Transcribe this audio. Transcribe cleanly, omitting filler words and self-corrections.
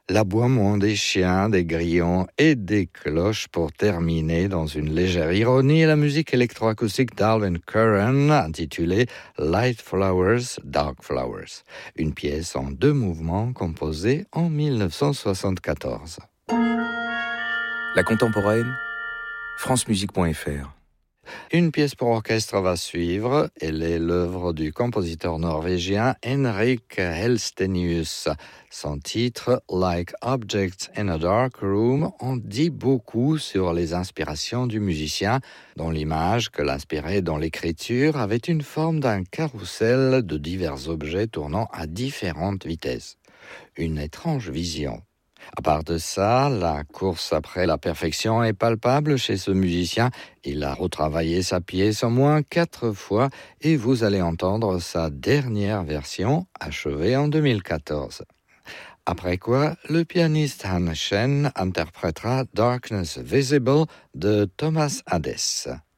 L'aboiement des chiens, des grillons et des cloches pour terminer dans une légère ironie la musique électroacoustique d'Alvin Curran intitulée Light Flowers, Dark Flowers, une pièce en 2 mouvements composée en 1974. La contemporaine, francemusique.fr. Une pièce pour orchestre va suivre. Elle est l'œuvre du compositeur norvégien Henrik Helstenius. Son titre, Like Objects in a Dark Room, en dit beaucoup sur les inspirations du musicien, dont l'image que l'inspirait dans l'écriture avait une forme d'un carrousel de divers objets tournant à différentes vitesses. Une étrange vision. À part de ça, la course après la perfection est palpable chez ce musicien. Il a retravaillé sa pièce au moins 4 fois et vous allez entendre sa dernière version, achevée en 2014. Après quoi, le pianiste Han Shen interprétera Darkness Visible de Thomas Hadès.